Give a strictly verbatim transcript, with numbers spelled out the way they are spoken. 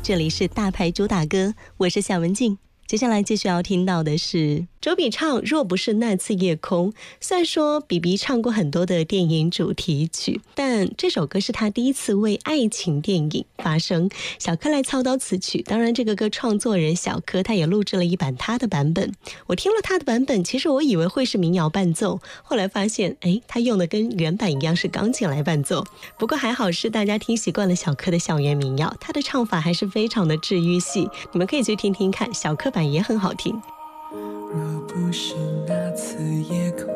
这里是大牌主打歌，我是夏文静。接下来继续要听到的是周笔畅若不是那次夜空。虽然说比比唱过很多的电影主题曲，但这首歌是他第一次为爱情电影发声，小柯来操刀词曲。当然这个歌创作人小柯他也录制了一版他的版本，我听了他的版本，其实我以为会是民谣伴奏，后来发现哎，他用的跟原版一样是钢琴来伴奏。不过还好是大家听习惯了小柯的校园民谣，他的唱法还是非常的治愈系，你们可以去听听看，小柯版也很好听。 若不是那次夜空